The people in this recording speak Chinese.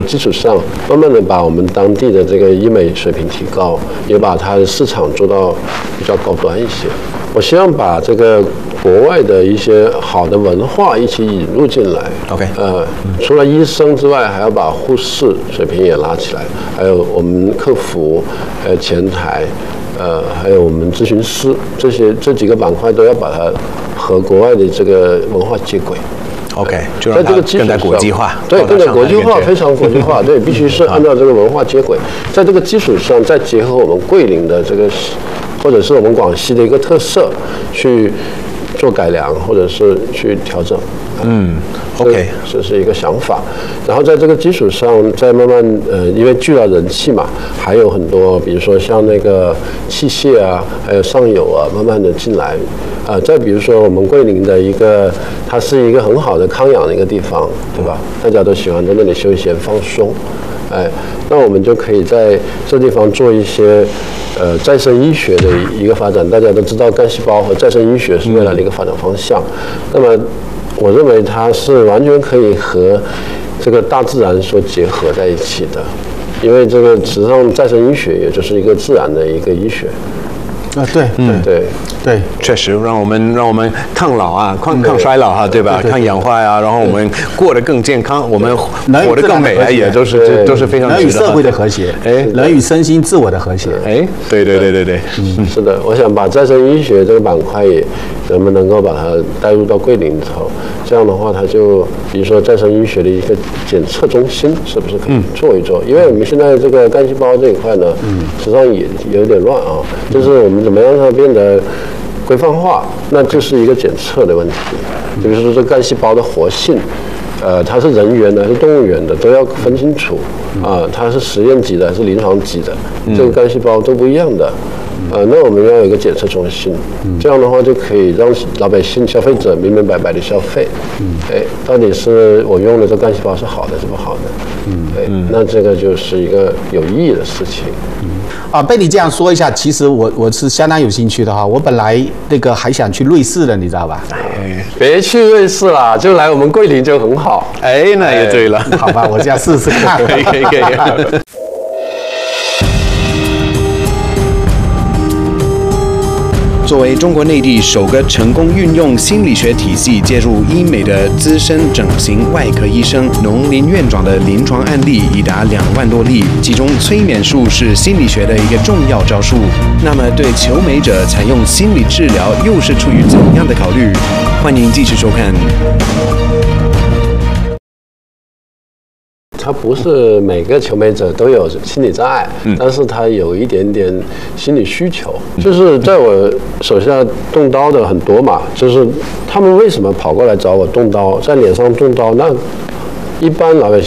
基础上，慢慢的把我们当地的这个医美水平提高，也把它的市场做到比较高端一些。我希望把这个国外的一些好的文化一起引入进来。 OK， 除了医生之外，还要把护士水平也拉起来，还有我们客服，还有前台，还有我们咨询师，这几个板块都要把它和国外的这个文化接轨。 OK， 就让它更加国际化， 对，更加国际化，非常国际化，对，必须是按照这个文化接轨，在这个基础上再结合我们桂林的这个，或者是我们广西的一个特色，去做改良，或者是去调整。 OK， 这是一个想法，然后在这个基础上再慢慢因为聚了人气嘛，还有很多，比如说像那个器械啊，还有上游啊，慢慢的进来，再比如说我们桂林的一个，它是一个很好的康养的一个地方，对吧？大家都喜欢在那里休闲放松，那我们就可以在这地方做一些再生医学的一个发展。大家都知道干细胞和再生医学是未来的一个发展方向，那么我认为它是完全可以和这个大自然所结合在一起的，因为这个实际上再生医学也就是一个自然的一个医学。 对，确实让我们抗老啊，抗衰老哈，对吧？抗氧化呀，然后我们过得更健康，我们活得更美啊，也都是非常人与社会的和谐，人与身心自我的和谐。 对， 是的，我想把再生医学这个板块也能够把它带入到桂林里头，这样的话，它就比如说再生医学的一个检测中心，是不是可以做一做？因为我们现在这个干细胞这一块呢，实际上也有点乱啊，就是我们怎么样让它变得规范化，那就是一个检测的问题。比如说这干细胞的活性，它是人源的还是动物源的，都要分清楚啊，它是实验级的还是临床级的，这个干细胞都不一样的。那我们要有一个检测中心，这样的话就可以让老百姓、消费者明明白白的消费。到底是我用的这干细胞是好的是不好的？那这个就是一个有意义的事情。 被你这样说一下，其实我是相当有兴趣的哈。我本来那个还想去瑞士的，你知道吧？ 别去瑞士啦，就来我们桂林就很好。 那也对了。 好吧，我这样试试看。 可以。作为中国内地首个成功运用心理学体系介入医美的资深整形外科医生农林院长的临床案例已达2万多例，其中催眠术是心理学的一个重要招数。那么对求美者采用心理治疗又是出于怎样的考虑？欢迎继续收看。 他不是每个求美者都有心理障碍，但是他有一点点心理需求。就是在我手下动刀的很多嘛，就是他们为什么跑过来找我动刀，在脸上动刀？那一般老百